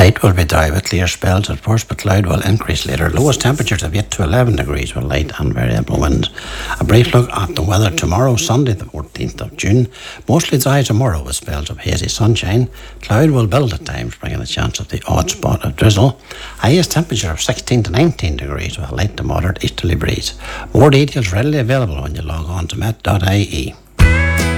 Tonight will be dry with clear spells at first, but cloud will increase later. Lowest temperatures have yet to 11 degrees with light and variable winds. A brief look at the weather tomorrow, Sunday the 14th of June. Mostly dry tomorrow with spells of hazy sunshine. Cloud will build at times, bringing a chance of the odd spot of drizzle. Highest temperature of 16 to 19 degrees with a light to moderate easterly breeze. More details readily available when you log on to met.ie.